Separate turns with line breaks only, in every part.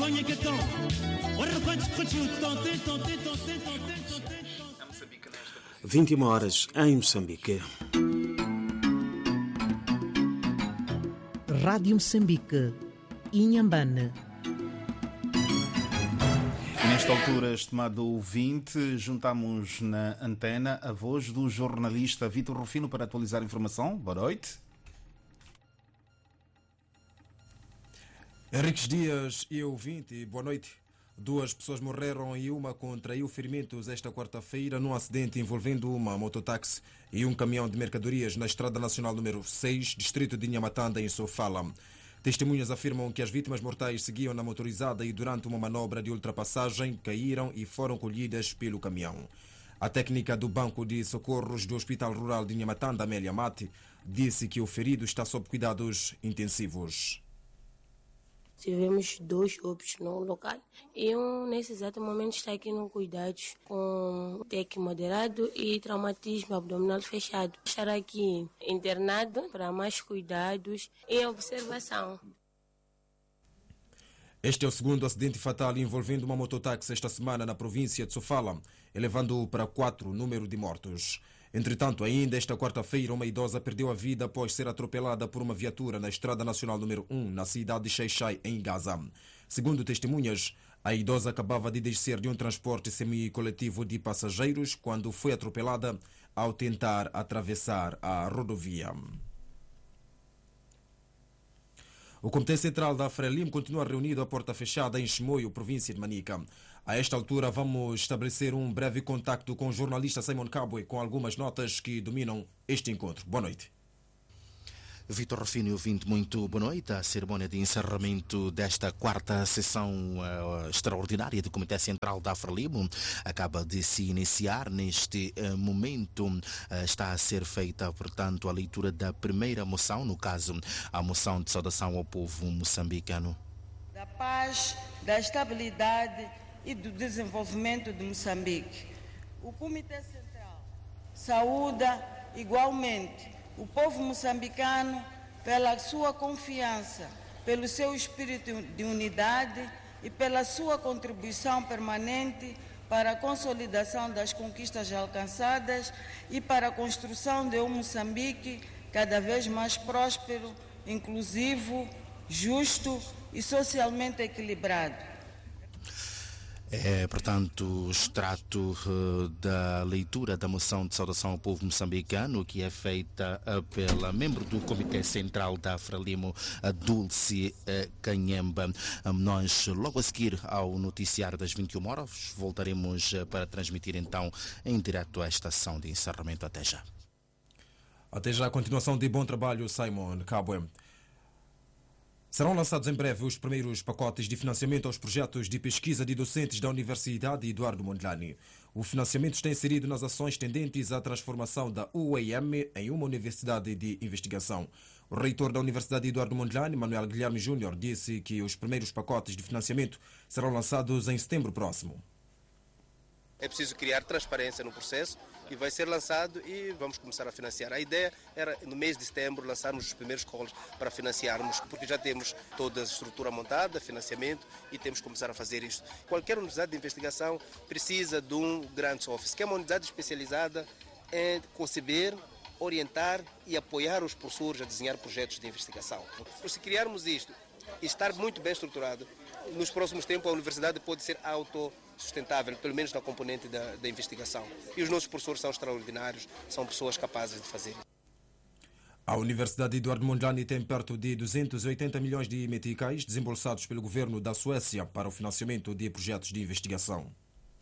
21h em Moçambique.
Rádio Moçambique, Inhambane.
Nesta altura, estimado ouvinte, juntamos na antena a voz do jornalista Vítor Rufino para atualizar a informação. Boa noite.
Henriques Dias e ouvinte, boa noite. 2 pessoas morreram e uma contraiu ferimentos esta quarta-feira num acidente envolvendo uma mototáxi e um caminhão de mercadorias na Estrada Nacional número 6, distrito de Inhamatanda, em Sofala. Testemunhas afirmam que as vítimas mortais seguiam na motorizada e durante uma manobra de ultrapassagem caíram e foram colhidas pelo caminhão. A técnica do Banco de Socorros do Hospital Rural de Inhamatanda, Amélia Mate, disse que o ferido está sob cuidados intensivos.
Tivemos 2 óbitos no local e nesse exato momento está aqui no cuidados com TEC moderado e traumatismo abdominal fechado. Estará aqui internado para mais cuidados e observação.
Este é o segundo acidente fatal envolvendo uma mototáxi esta semana na província de Sofala, elevando para 4 o número de mortos. Entretanto, ainda esta quarta-feira, uma idosa perdeu a vida após ser atropelada por uma viatura na Estrada Nacional número 1, na cidade de Xai-Xai, em Gaza. Segundo testemunhas, a idosa acabava de descer de um transporte semi-coletivo de passageiros quando foi atropelada ao tentar atravessar a rodovia. O Comitê Central da Frelimo continua reunido à porta fechada em Chimoio, província de Manica. A esta altura vamos estabelecer um breve contacto com o jornalista Simon Kabwe com algumas notas que dominam este encontro. Boa noite.
Vítor Rufino, ouvinte, muito boa noite. A cerimónia de encerramento desta 4ª sessão extraordinária do Comitê Central da Frelimo acaba de se iniciar. Neste momento está a ser feita, portanto, a leitura da primeira moção, no caso, a moção de saudação ao povo moçambicano.
Da paz, da estabilidade e do desenvolvimento de Moçambique. O Comitê Central saúda igualmente o povo moçambicano pela sua confiança, pelo seu espírito de unidade e pela sua contribuição permanente para a consolidação das conquistas alcançadas e para a construção de um Moçambique cada vez mais próspero, inclusivo, justo e socialmente equilibrado.
Portanto, o extrato da leitura da moção de saudação ao povo moçambicano, que é feita pela membro do Comitê Central da Frelimo, Dulce Canhemba. Nós, logo a seguir ao noticiário das 21 horas, voltaremos para transmitir então em direto esta sessão de encerramento. Até já.
Até já, a continuação de bom trabalho, Simon Kabwe. Serão lançados em breve os primeiros pacotes de financiamento aos projetos de pesquisa de docentes da Universidade Eduardo Mondlane. O financiamento está inserido nas ações tendentes à transformação da UEM em uma universidade de investigação. O reitor da Universidade Eduardo Mondlane, Manuel Guilherme Júnior, disse que os primeiros pacotes de financiamento serão lançados em setembro próximo.
É preciso criar transparência no processo e vai ser lançado e vamos começar a financiar. A ideia era, no mês de setembro, lançarmos os primeiros calls para financiarmos, porque já temos toda a estrutura montada, financiamento, e temos que começar a fazer isto. Qualquer unidade de investigação precisa de um Grants Office, que é uma unidade especializada em conceber, orientar e apoiar os professores a desenhar projetos de investigação. Se criarmos isto e estar muito bem estruturado, nos próximos tempos a universidade pode ser autossustentável, pelo menos na componente da investigação. E os nossos professores são extraordinários, são pessoas capazes de fazer.
A Universidade Eduardo Mondlane tem perto de 280 milhões de meticais desembolsados pelo governo da Suécia para o financiamento de projetos de investigação.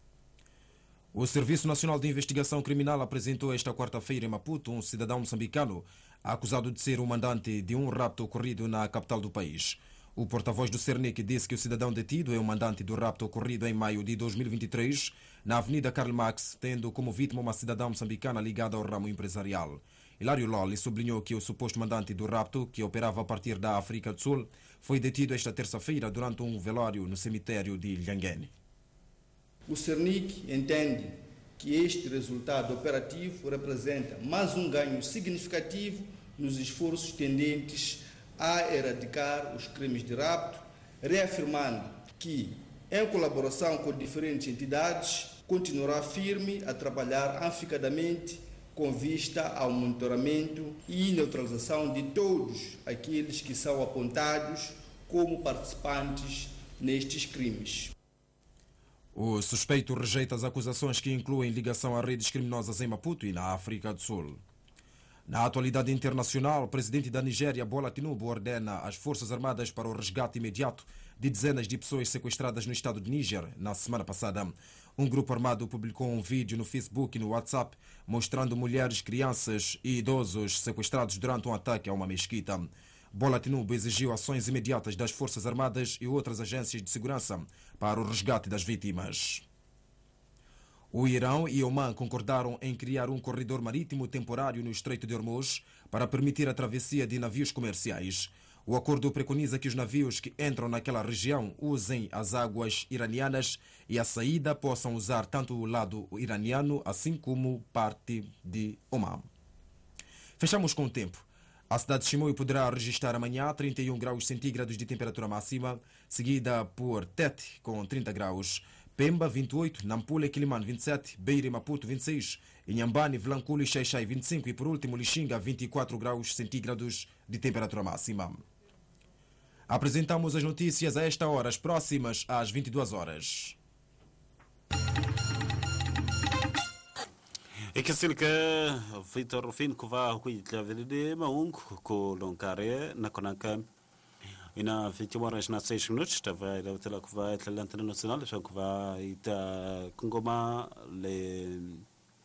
O Serviço Nacional de Investigação Criminal apresentou esta quarta-feira em Maputo um cidadão moçambicano acusado de ser o mandante de um rapto ocorrido na capital do país. O porta-voz do Cernic disse que o cidadão detido é o mandante do rapto ocorrido em maio de 2023 na Avenida Karl Marx, tendo como vítima uma cidadã moçambicana ligada ao ramo empresarial. Hilário Lolli sublinhou que o suposto mandante do rapto, que operava a partir da África do Sul, foi detido esta terça-feira durante um velório no cemitério de Lhanguene.
O Cernic entende que este resultado operativo representa mais um ganho significativo nos esforços tendentes a erradicar os crimes de rapto, reafirmando que, em colaboração com diferentes entidades, continuará firme a trabalhar afincadamente com vista ao monitoramento e neutralização de todos aqueles que são apontados como participantes nestes crimes.
O suspeito rejeita as acusações que incluem ligação a redes criminosas em Maputo e na África do Sul. Na atualidade internacional, o presidente da Nigéria, Bola Tinubu, ordena as Forças Armadas para o resgate imediato de dezenas de pessoas sequestradas no estado de Níger na semana passada. Um grupo armado publicou um vídeo no Facebook e no WhatsApp mostrando mulheres, crianças e idosos sequestrados durante um ataque a uma mesquita. Bola Tinubu exigiu ações imediatas das Forças Armadas e outras agências de segurança para o resgate das vítimas. O Irão e Oman concordaram em criar um corredor marítimo temporário no Estreito de Hormuz para permitir a travessia de navios comerciais. O acordo preconiza que os navios que entram naquela região usem as águas iranianas e a saída possam usar tanto o lado iraniano assim como parte de Oman. Fechamos com o tempo. A cidade de Chimoio poderá registrar amanhã 31 graus centígrados de temperatura máxima, seguida por Tete com 30 graus, Pemba 28, Nampula e Quilimane 27, Beira e Maputo 26, Inhambane, Vilanculo e Xaixai 25 e por último Lixinga 24 graus centígrados de temperatura máxima. Apresentamos as notícias a esta hora, as próximas às 22 horas.
E que assim que Vitor Rufino que vai cuidar de Maung com Loncare na Conanca e na 21 horas na 6 minutos estava a tela que vai a lanterna nacional só que vai ita Kongoma le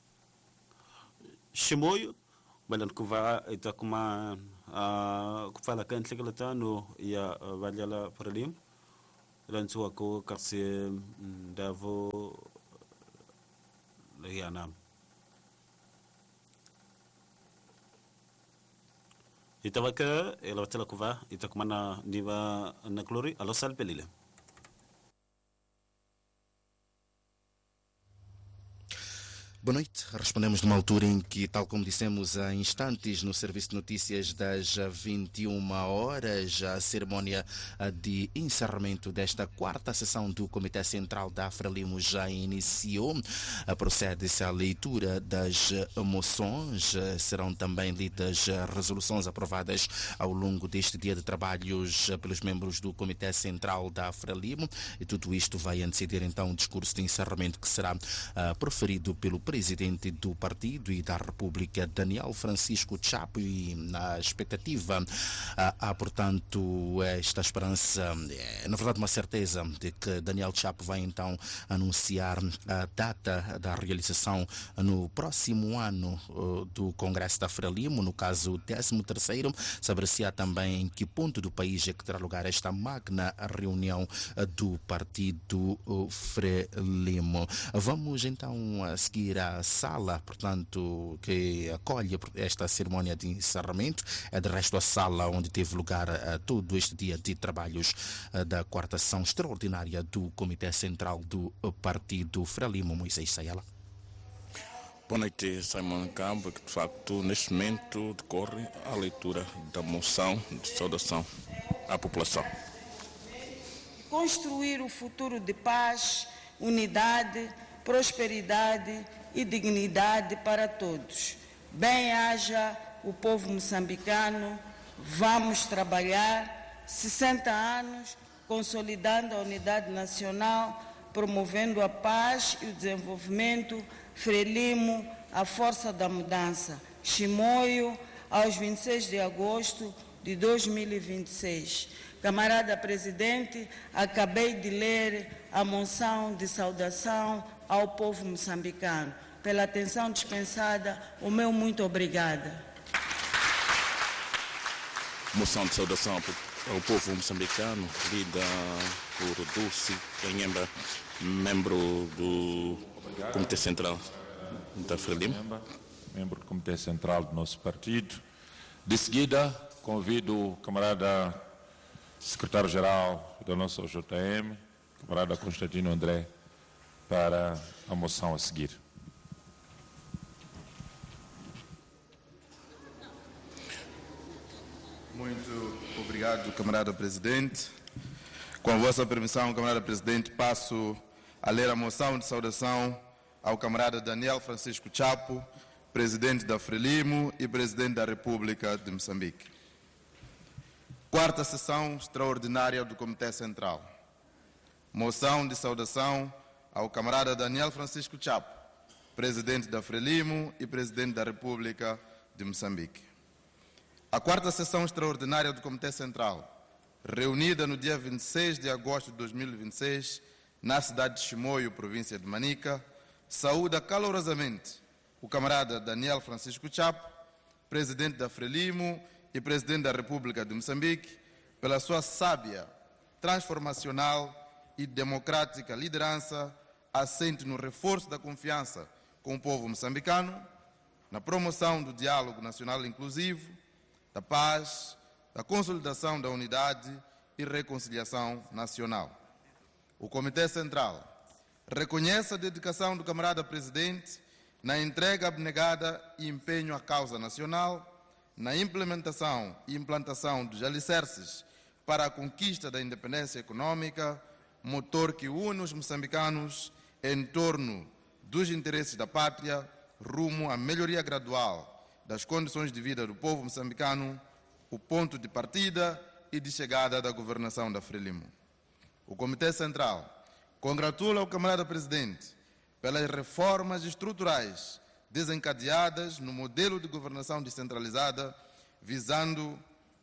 Chimoio balan que vai ita como a que fala que ele está no e a valhala para lim lançou com Carce Davo Leana. Itava que ela vai que vai ita como na niva na clori alo sal pelile.
Boa noite. Respondemos numa altura em que, tal como dissemos há instantes no Serviço de Notícias das 21 horas, a cerimónia de encerramento desta quarta sessão do Comitê Central da Frelimo já iniciou. Procede-se à leitura das moções. Serão também lidas resoluções aprovadas ao longo deste dia de trabalhos pelos membros do Comitê Central da Frelimo. E tudo isto vai anteceder então o discurso de encerramento que será proferido pelo presidente do partido e da República, Daniel Francisco Chapo, e na expectativa há, portanto, esta esperança, na verdade uma certeza de que Daniel Chapo vai então anunciar a data da realização no próximo ano do Congresso da Frelimo, no caso 13º, saber-se-á também em que ponto do país é que terá lugar esta magna reunião do partido Frelimo. Vamos então a seguir a sala, portanto, que acolhe esta cerimónia de encerramento. É de resto a sala onde teve lugar todo este dia de trabalhos da quarta sessão extraordinária do Comitê Central do Partido Frelimo. Moisés Sayala.
Boa noite, Simon Campo, que de facto neste momento decorre a leitura da moção de saudação à população.
Construir o futuro de paz, unidade, prosperidade e dignidade para todos. Bem haja o povo moçambicano, vamos trabalhar 60 anos consolidando a unidade nacional, promovendo a paz e o desenvolvimento. Frelimo, a força da mudança. Chimoio, aos 26 de agosto de 2026. Camarada Presidente, acabei de ler a moção de saudação ao povo moçambicano. Pela atenção dispensada, o meu muito obrigada.
Moção de saudação ao povo moçambicano, lida por Dulce Canhemba, membro do Comitê Central da Frelimo.
Membro do Comitê Central do nosso partido. De seguida, convido o camarada secretário-geral da nossa OJM, camarada Constantino André, para a moção a seguir.
Muito obrigado, camarada Presidente. Com a vossa permissão, camarada Presidente, passo a ler a moção de saudação ao camarada Daniel Francisco Chapo, Presidente da Frelimo e Presidente da República de Moçambique. Quarta sessão extraordinária do Comitê Central. Moção de saudação ao camarada Daniel Francisco Chapo, Presidente da Frelimo e Presidente da República de Moçambique. A quarta sessão extraordinária do Comitê Central, reunida no dia 26 de agosto de 2026, na cidade de Chimoio, província de Manica, saúda calorosamente o camarada Daniel Francisco Chapo, Presidente da Frelimo e Presidente da República de Moçambique, pela sua sábia, transformacional e democrática liderança, assente no reforço da confiança com o povo moçambicano, na promoção do diálogo nacional inclusivo, da paz, da consolidação da unidade e reconciliação nacional. O Comitê Central reconhece a dedicação do camarada Presidente na entrega abnegada e empenho à causa nacional, na implementação e implantação dos alicerces para a conquista da independência econômica, motor que une os moçambicanos em torno dos interesses da pátria, rumo à melhoria gradual das condições de vida do povo moçambicano, o ponto de partida e de chegada da governação da Frelimo. O Comitê Central congratula o camarada Presidente pelas reformas estruturais desencadeadas no modelo de governação descentralizada, visando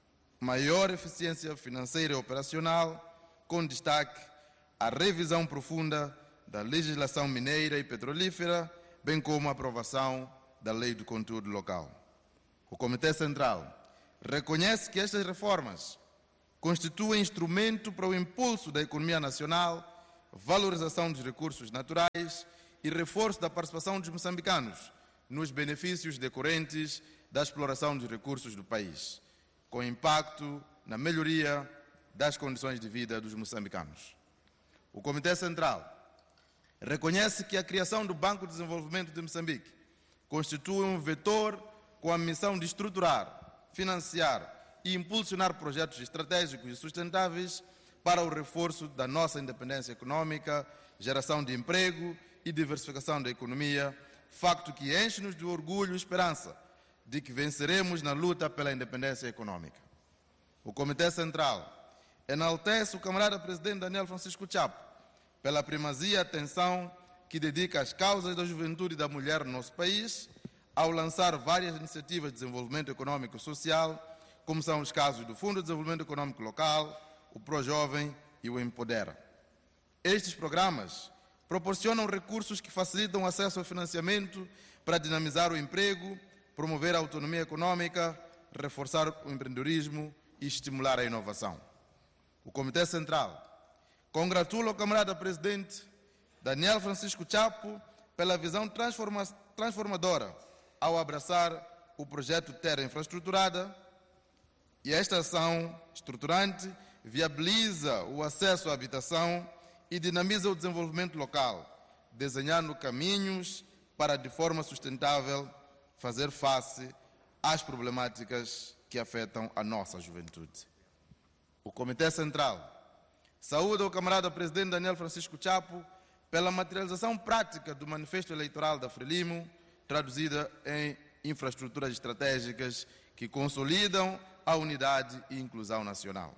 maior eficiência financeira e operacional, com destaque à revisão profunda da legislação mineira e petrolífera, bem como a aprovação da Lei do Conteúdo Local. O Comitê Central reconhece que estas reformas constituem instrumento para o impulso da economia nacional, valorização dos recursos naturais e reforço da participação dos moçambicanos nos benefícios decorrentes da exploração dos recursos do país, com impacto na melhoria das condições de vida dos moçambicanos. O Comitê Central reconhece que a criação do Banco de Desenvolvimento de Moçambique constitui um vetor com a missão de estruturar, financiar e impulsionar projetos estratégicos e sustentáveis para o reforço da nossa independência econômica, geração de emprego e diversificação da economia, facto que enche-nos de orgulho e esperança de que venceremos na luta pela independência econômica. O Comitê Central enaltece o camarada Presidente Daniel Francisco Chapo pela primazia e atenção que dedica às causas da juventude e da mulher no nosso país, ao lançar várias iniciativas de desenvolvimento econômico e social, como são os casos do Fundo de Desenvolvimento Econômico Local, o ProJovem e o Empodera. Estes programas proporcionam recursos que facilitam o acesso ao financiamento para dinamizar o emprego, promover a autonomia econômica, reforçar o empreendedorismo e estimular a inovação. O Comitê Central congratula o camarada Presidente Daniel Francisco Chapo pela visão transformadora ao abraçar o projeto Terra Infraestruturada, e esta ação estruturante viabiliza o acesso à habitação e dinamiza o desenvolvimento local, desenhando caminhos para, de forma sustentável, fazer face às problemáticas que afetam a nossa juventude. O Comitê Central saúda o camarada Presidente Daniel Francisco Chapo pela materialização prática do Manifesto Eleitoral da Frelimo, traduzida em infraestruturas estratégicas que consolidam a unidade e inclusão nacional.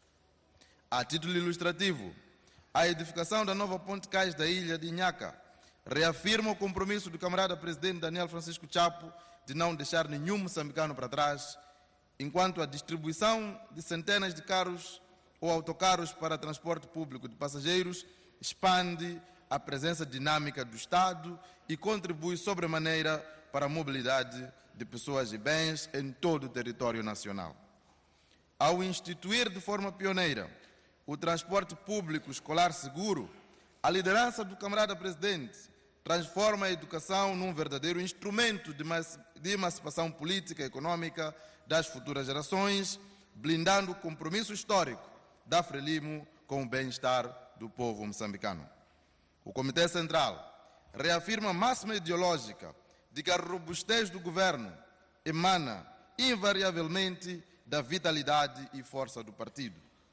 A título ilustrativo, a edificação da nova ponte cais da ilha de Inhaca reafirma o compromisso do camarada Presidente Daniel Francisco Chapo de não deixar nenhum moçambicano para trás, enquanto a distribuição de centenas de carros ou autocarros para transporte público de passageiros expande a presença dinâmica do Estado e contribui sobremaneira para a mobilidade de pessoas e bens em todo o território nacional. Ao instituir de forma pioneira o transporte público escolar seguro, a liderança do camarada Presidente transforma a educação num verdadeiro instrumento de emancipação política e econômica das futuras gerações, blindando o compromisso histórico da Frelimo com o bem-estar do povo moçambicano. O Comitê Central reafirma a máxima ideológica de que a robustez do governo emana invariavelmente da vitalidade e força do partido.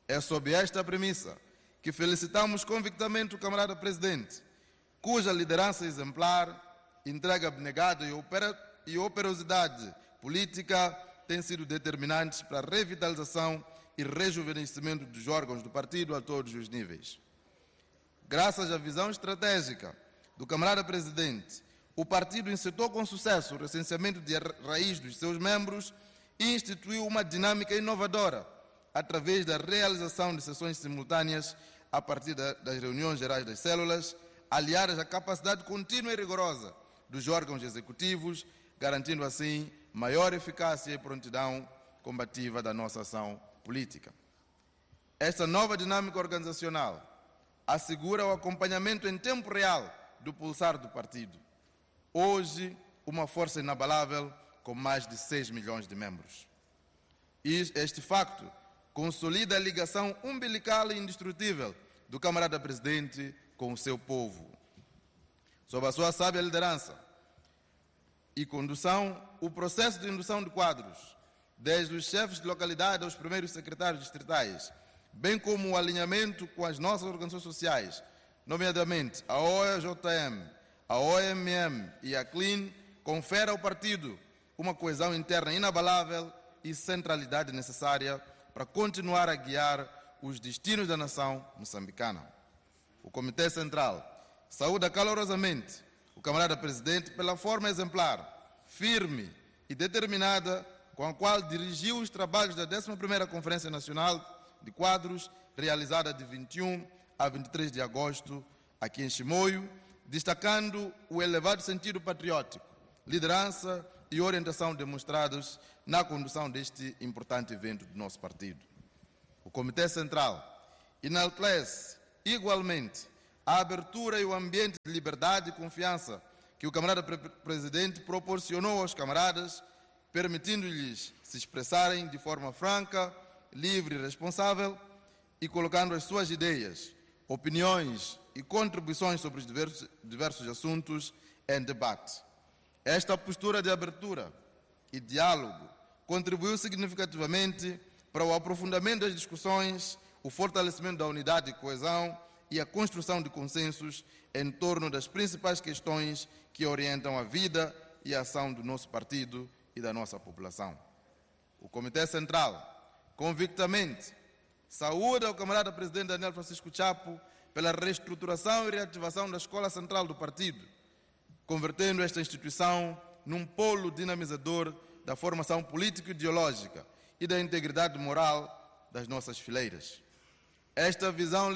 É sob esta premissa que felicitamos convictamente o camarada Presidente, cuja liderança exemplar, entrega abnegada e operosidade política têm sido determinantes para a revitalização e rejuvenescimento dos órgãos do partido a todos os níveis. Graças à visão estratégica do camarada Presidente, o partido encetou com sucesso o recenseamento de raiz dos seus membros e instituiu uma dinâmica inovadora através da realização de sessões simultâneas a partir das reuniões gerais das células, aliadas à capacidade contínua e rigorosa dos órgãos executivos, garantindo assim maior eficácia e prontidão combativa da nossa ação política. Esta nova dinâmica organizacional assegura o acompanhamento em tempo real do pulsar do partido. Hoje, uma força inabalável com mais de 6 milhões de membros. E este facto consolida a ligação umbilical e indestrutível do camarada Presidente com o seu povo. Sob a sua sábia liderança e condução, o processo de indução de quadros, desde os chefes de localidade aos primeiros secretários distritais, bem como o alinhamento com as nossas organizações sociais, nomeadamente a OJM, a OMM e a CLIN, confere ao partido uma coesão interna inabalável e centralidade necessária para continuar a guiar os destinos da nação moçambicana. O Comitê Central saúda calorosamente o camarada Presidente pela forma exemplar, firme e determinada com a qual dirigiu os trabalhos da 11ª Conferência Nacional de Quadros, realizada de 21 a 23 de agosto, aqui em Chimoio, destacando o elevado sentido patriótico, liderança e orientação demonstrados na condução deste importante evento do nosso partido. O Comitê Central enaltece igualmente a abertura e o ambiente de liberdade e confiança que o camarada Presidente proporcionou aos camaradas, permitindo-lhes se expressarem de forma franca, livre e responsável e colocando as suas ideias, opiniões e contribuições sobre os diversos assuntos em debate. Esta postura de abertura e diálogo contribuiu significativamente para o aprofundamento das discussões, o fortalecimento da unidade e coesão e a construção de consensos em torno das principais questões que orientam a vida e a ação do nosso partido e da nossa população. O Comitê Central, convictamente, saúda o camarada Presidente Daniel Francisco Chapo pela reestruturação e reativação da Escola Central do Partido, convertendo esta instituição num polo dinamizador da formação político-ideológica e da integridade moral das nossas fileiras. Esta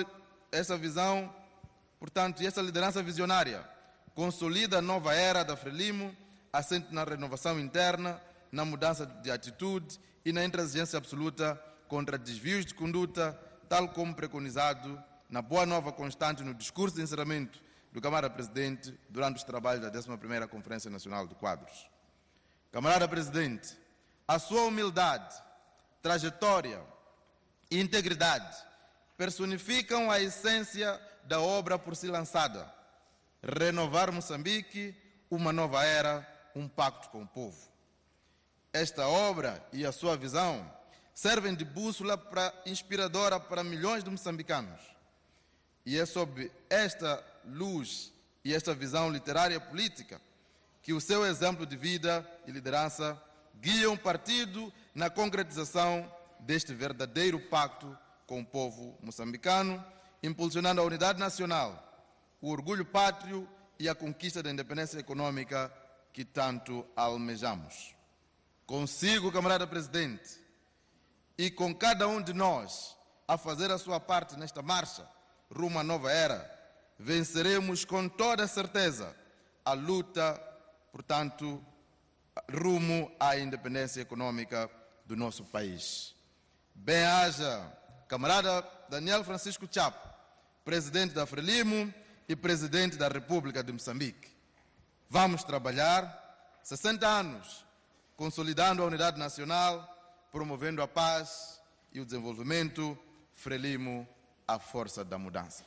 visão, portanto, e essa liderança visionária consolida a nova era da Frelimo, assente na renovação interna, na mudança de atitude e na intransigência absoluta contra desvios de conduta, tal como preconizado na boa nova constante no discurso de encerramento do camarada Presidente durante os trabalhos da 11ª Conferência Nacional de Quadros. Camarada Presidente, a sua humildade, trajetória e integridade personificam a essência da obra por si lançada: renovar Moçambique, uma nova era, um pacto com o povo. Esta obra e a sua visão servem de bússola inspiradora para milhões de moçambicanos. E é sob esta luz e esta visão literária e política que o seu exemplo de vida e liderança guiam o partido na concretização deste verdadeiro pacto com o povo moçambicano, impulsionando a unidade nacional, o orgulho pátrio e a conquista da independência econômica que tanto almejamos. Consigo, camarada Presidente, e com cada um de nós a fazer a sua parte nesta marcha rumo à nova era, venceremos com toda certeza a luta, portanto, rumo à independência econômica do nosso país. Bem-haja, camarada Daniel Francisco Chapo, Presidente da Frelimo e Presidente da República de Moçambique. Vamos trabalhar 60 anos, consolidando a unidade nacional, promovendo a paz e o desenvolvimento. Frelimo, a força da mudança.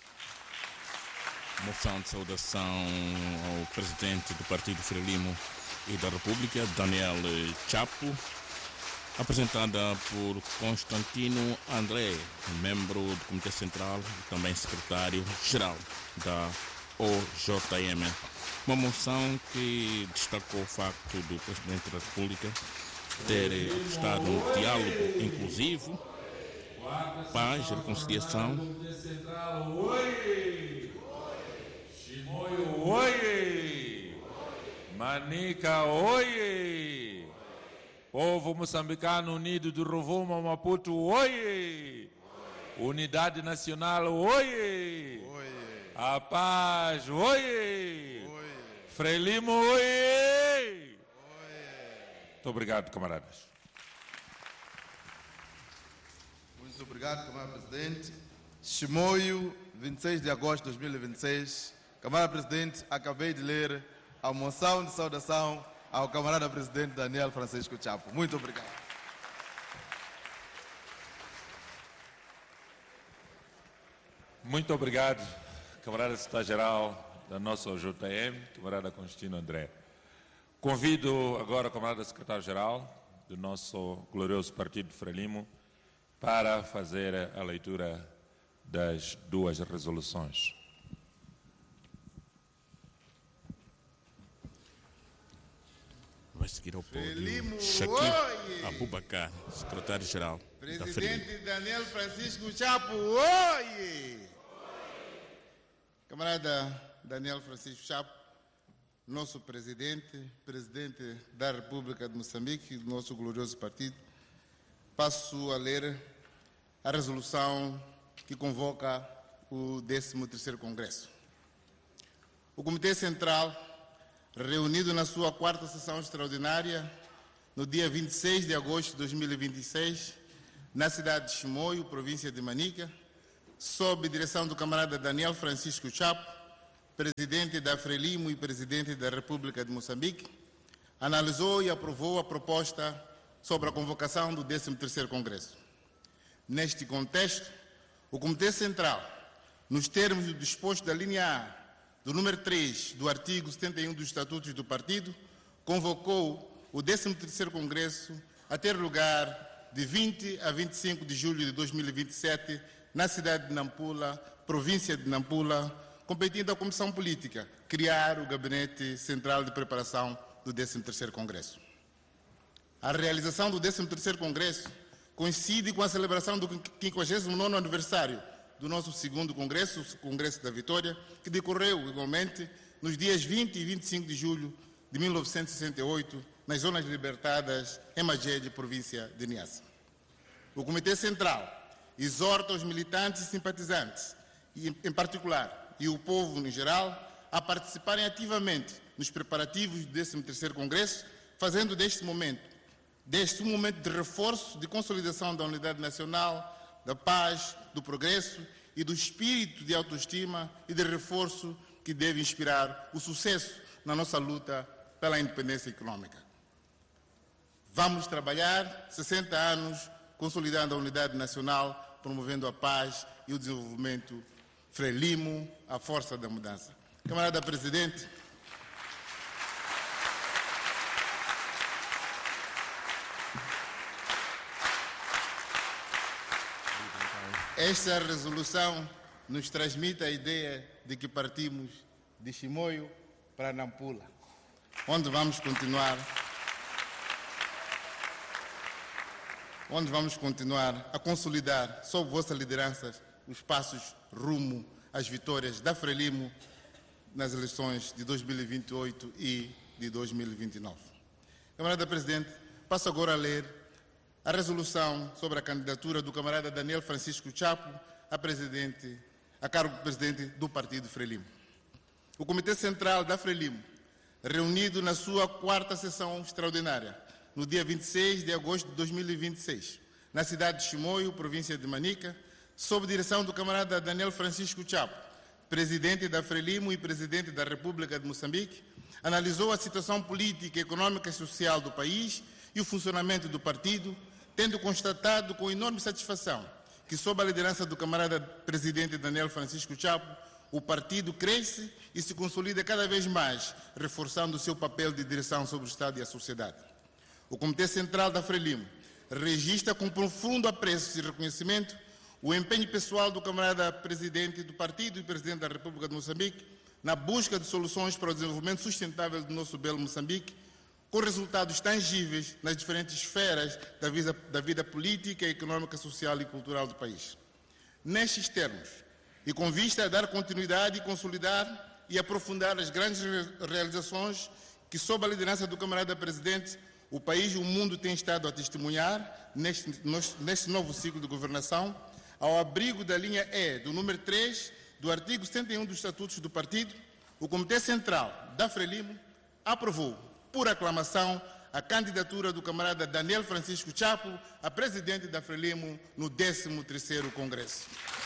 Moção de saudação ao Presidente do Partido Frelimo e da República, Daniel Chapo. apresentada por Constantino André, membro do Comitê Central e também secretário-geral da OJM. Uma moção que destacou o facto do Presidente da República ter estado no diálogo inclusivo, paz, reconciliação.
Chimoio, oie! Manica, oie! Povo moçambicano unido do Rovuma, Maputo, oie! Unidade Nacional, oie! A paz, oie! Frelimo, oie! Muito obrigado, camaradas.
Muito obrigado, camarada Presidente. Chimoio, 26 de agosto de 2026. Camarada Presidente, acabei de ler a moção de saudação ao camarada Presidente Daniel Francisco Chapo. Muito obrigado.
Muito obrigado, camarada secretário-geral da nossa OJM, camarada Constantino André. Convido agora o camarada secretário-geral do nosso glorioso Partido Frelimo para fazer a leitura das duas resoluções.
Vai seguir ao pódio Shakib Abubakar, secretário-geral da Frelimo.
Presidente Daniel Francisco Chapo, oie! Camarada Daniel Francisco Chapo, nosso presidente da República de Moçambique, do nosso glorioso partido, passo a ler a resolução que convoca o 13º Congresso. O Comitê Central, reunido na sua 4ª sessão extraordinária, no dia 26 de agosto de 2026, na cidade de Chimoio, província de Manica, sob direção do camarada Daniel Francisco Chapo, presidente da Frelimo e presidente da República de Moçambique, analisou e aprovou a proposta sobre a convocação do 13º Congresso. Neste contexto, o Comitê Central, nos termos do disposto da linha A do número 3 do artigo 71 dos Estatutos do Partido, convocou o 13º Congresso a ter lugar de 20 a 25 de julho de 2027 na cidade de Nampula, província de Nampula, competindo à Comissão Política criar o Gabinete Central de Preparação do 13º Congresso. A realização do 13º Congresso coincide com a celebração do 59º aniversário do nosso 2º Congresso, o Congresso da Vitória, que decorreu igualmente nos dias 20 e 25 de julho de 1968, nas zonas libertadas em Magede, província de Niassa. O Comitê Central exorta os militantes e simpatizantes, em particular, e o povo em geral, a participarem ativamente nos preparativos do 13º Congresso, fazendo deste um momento de reforço, de consolidação da unidade nacional, da paz, do progresso e do espírito de autoestima e de reforço que deve inspirar o sucesso na nossa luta pela independência econômica. Vamos trabalhar 60 anos consolidando a unidade nacional, promovendo a paz e o desenvolvimento. Frelimo, a força da mudança. Camarada Presidente, esta resolução nos transmite a ideia de que partimos de Chimoio para Nampula, onde vamos continuar a consolidar, sob vossa liderança, os passos rumo às vitórias da Frelimo nas eleições de 2028 e de 2029. Camarada Presidente, passo agora a ler a resolução sobre a candidatura do camarada Daniel Francisco Chapo a cargo de presidente do Partido Frelimo. O Comitê Central da Frelimo, reunido na sua 4ª sessão extraordinária, no dia 26 de agosto de 2026, na cidade de Chimoio, província de Manica, sob direção do camarada Daniel Francisco Chapo, presidente da Frelimo e presidente da República de Moçambique, analisou a situação política, econômica e social do país e o funcionamento do partido, tendo constatado com enorme satisfação que, sob a liderança do camarada presidente Daniel Francisco Chapo, o partido cresce e se consolida cada vez mais, reforçando o seu papel de direção sobre o Estado e a sociedade. O Comitê Central da Frelimo registra com profundo apreço e reconhecimento o empenho pessoal do camarada presidente do partido e presidente da República de Moçambique na busca de soluções para o desenvolvimento sustentável do nosso belo Moçambique, com resultados tangíveis nas diferentes esferas da vida política, econômica, social e cultural do país. Nestes termos, e com vista a dar continuidade e consolidar e aprofundar as grandes realizações que, sob a liderança do camarada presidente, o país e o mundo têm estado a testemunhar neste novo ciclo de governação, ao abrigo da linha E do número 3 do artigo 71 dos Estatutos do Partido, o Comitê Central da Frelimo aprovou, por aclamação, a candidatura do camarada Daniel Francisco Chapo a presidente da Frelimo no 13º Congresso.